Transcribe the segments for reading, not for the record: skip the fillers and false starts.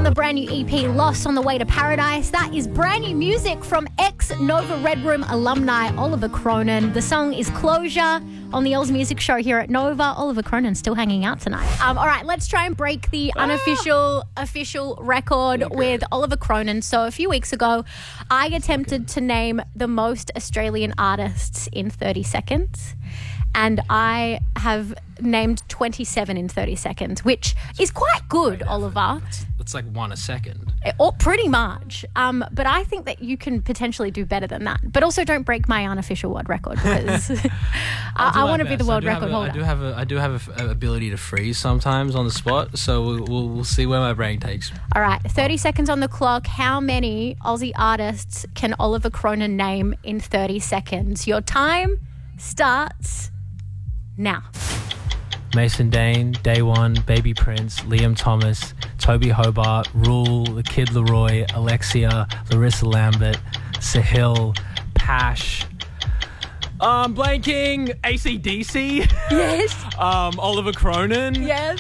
the brand new EP, Lost on the Way to Paradise. That is brand new music from ex-Nova Red Room alumni Oliver Cronin. The song is Closure on the Oz Music Show here at Nova. Oliver Cronin's still hanging out tonight. All right, let's try and break the official record with Oliver Cronin. So a few weeks ago, I attempted to name the most Australian artists in 30 seconds. And I have named 27 in 30 seconds, which is quite good, Oliver. It's like one a second. Or pretty much. But I think that you can potentially do better than that. But also don't break my unofficial world record because I want to be the world record holder. I do have a ability to freeze sometimes on the spot, so we'll see where my brain takes me. All right, 30 seconds on the clock. How many Aussie artists can Oliver Cronin name in 30 seconds? Your time starts now. Mason Dane, Day One, Baby Prince, Liam Thomas, Toby Hobart, Rule, The Kid Leroy, Alexia, Larissa Lambert, Sahil, Pash, blanking, AC/DC. Yes. Oliver Cronin. Yes.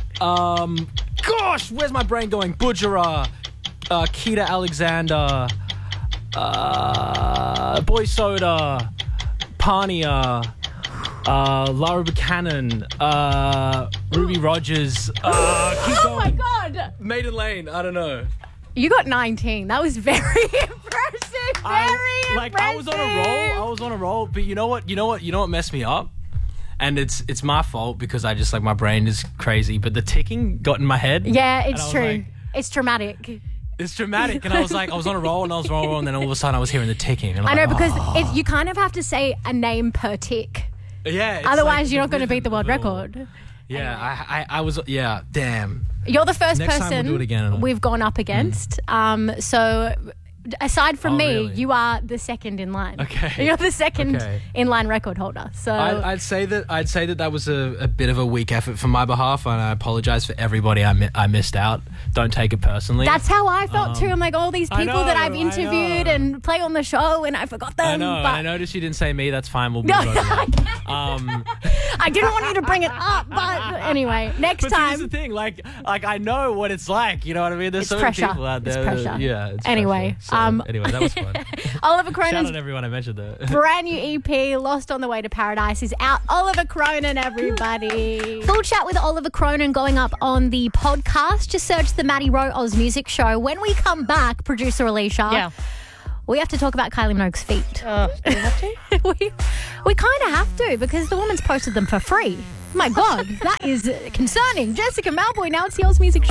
Gosh, where's my brain going? Bujara, Keita Alexander, Boy Soda, Pania, Laura Buchanan, Ruby Rogers. Keep Oh going. my God. Maiden Lane, I don't know. You got 19. That was very impressive. I was on a roll, but you know what messed me up? And it's my fault because I just my brain is crazy, but the ticking got in my head. Yeah, it's true. It's traumatic. It's dramatic, and I was on a roll, and and then all of a sudden I was hearing the ticking. And I know, because you kind of have to say a name per tick. Yeah. Otherwise, you're not going to beat the world record. Yeah, anyway. I was. Yeah, damn. You're the first Next time person we'll do it again. we've gone up against. So, aside from me, really? you are the second in line. Okay. You're the second in line record holder. So I'd say that was a bit of a weak effort from my behalf, and I apologize for everybody I missed out. Don't take it personally. That's how I felt too. I'm like, all these people that I've interviewed and play on the show, and I forgot them. I know. But And I noticed you didn't say me. That's fine. We'll move on. I didn't want you to bring it up, but anyway, next time. Here's the thing, like I know what it's like. You know what I mean? There's so pressure. many people out there. It's pressure. Yeah. It's Anyway, pressure. So, anyway, that was fun. Oliver Shout Cronin's out everyone I mentioned though. brand new EP, Lost on the Way to Paradise, is out. Oliver Cronin, everybody. Full chat with Oliver Cronin going up on the podcast. Just search the Maddie Rowe Oz Music Show. When we come back, producer Alicia, we have to talk about Kylie Minogue's feet. Do we have to? we kind of have to, because the woman's posted them for free. My God, that is concerning. Jessica Malboy, now it's the Oz Music Show.